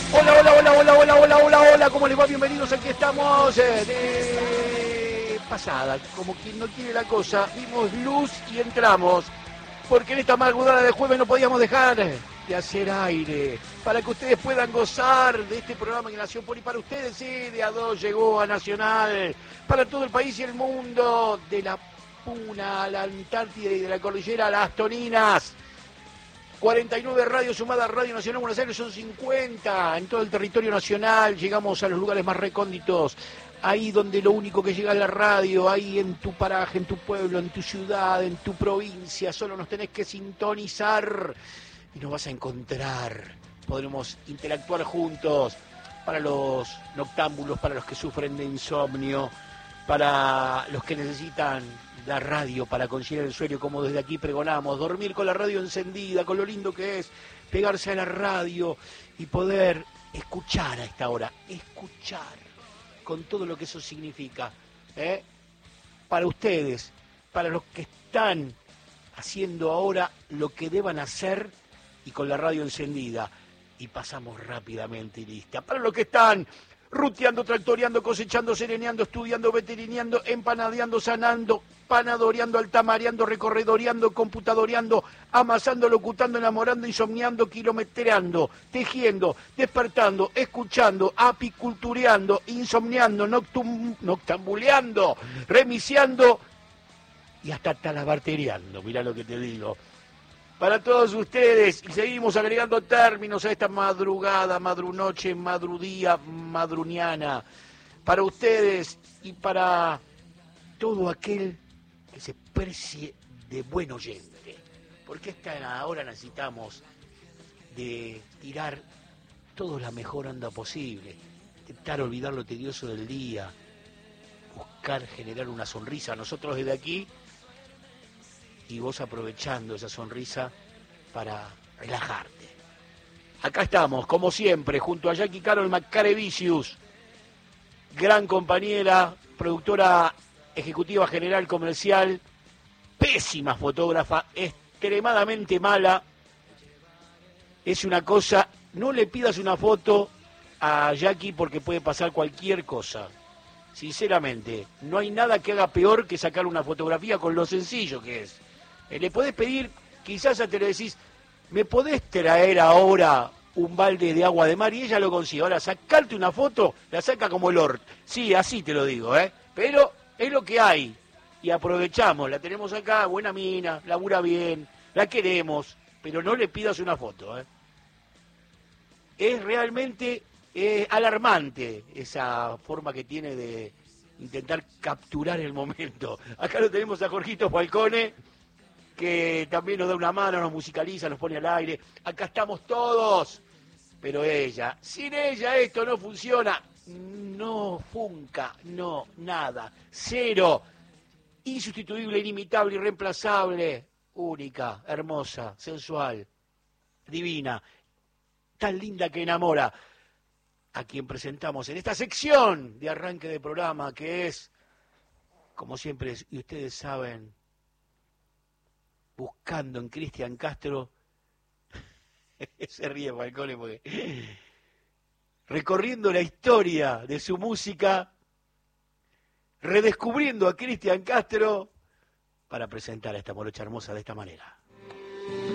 Hola, hola, hola, hola, hola, hola, hola, hola, ¿cómo les va? Bienvenidos, aquí estamos de pasada, como quien no quiere la cosa, vimos luz y entramos, porque en esta madrugada de jueves no podíamos dejar de hacer aire, para que ustedes puedan gozar de este programa que nació por y para ustedes, sí, de A2 llegó a Nacional, para todo el país y el mundo, de la Puna a la Antártida y de la cordillera a las Toninas. 49 radios sumadas a Radio Nacional Buenos Aires, son 50 en todo el territorio nacional. Llegamos a los lugares más recónditos, ahí donde lo único que llega es la radio, ahí en tu paraje, en tu pueblo, en tu ciudad, en tu provincia. Solo nos tenés que sintonizar y nos vas a encontrar. Podremos interactuar juntos, para los noctámbulos, para los que sufren de insomnio, para los que necesitan la radio para conciliar el sueño, como desde aquí pregonamos, dormir con la radio encendida, con lo lindo que es pegarse a la radio y poder escuchar a esta hora, escuchar con todo lo que eso significa, ¿eh? Para ustedes, para los que están haciendo ahora lo que deban hacer y con la radio encendida, y pasamos rápidamente y lista. Para los que están ruteando, tractoreando, cosechando, sereneando, estudiando, veterineando, empanadeando, sanando, panadoreando, altamareando, recorredoreando, computadoreando, amasando, locutando, enamorando, insomniando, kilometreando, tejiendo, despertando, escuchando, apicultureando, insomniando, noctambuleando, remiciando y hasta talabarteriando. Mirá lo que te digo. Para todos ustedes, y seguimos agregando términos a esta madrugada, madrunoche, madrudía, madruniana. Para ustedes y para todo aquel que se precie de buen oyente. Porque ahora necesitamos de tirar toda la mejor onda posible. Intentar olvidar lo tedioso del día. Buscar generar una sonrisa. Nosotros desde aquí, y vos aprovechando esa sonrisa para relajarte. Acá estamos, como siempre, junto a Jackie Carol Macarevicius, gran compañera, productora ejecutiva general comercial, pésima fotógrafa, extremadamente mala. Es una cosa, no le pidas una foto a Jackie porque puede pasar cualquier cosa. Sinceramente, no hay nada que haga peor que sacar una fotografía con lo sencillo que es. Le podés pedir, quizás te le decís, ¿me podés traer ahora un balde de agua de mar? Y ella lo consigue. Ahora, sacarte una foto, la saca como el Ort. Sí, así te lo digo, ¿eh? Pero es lo que hay. Y aprovechamos, la tenemos acá, buena mina, labura bien, la queremos, pero no le pidas una foto, ¿eh? Es realmente alarmante esa forma que tiene de intentar capturar el momento. Acá lo tenemos a Jorgito Falcone, que también nos da una mano, nos musicaliza, nos pone al aire. Acá estamos todos, pero ella, sin ella esto no funciona, no funca, no, nada, cero, insustituible, inimitable, irreemplazable, única, hermosa, sensual, divina, tan linda que enamora, a quien presentamos en esta sección de arranque de programa, que es, como siempre, y ustedes saben, buscando en Cristian Castro, se ríe Falcone porque recorriendo la historia de su música, redescubriendo a Cristian Castro para presentar a esta morocha hermosa de esta manera.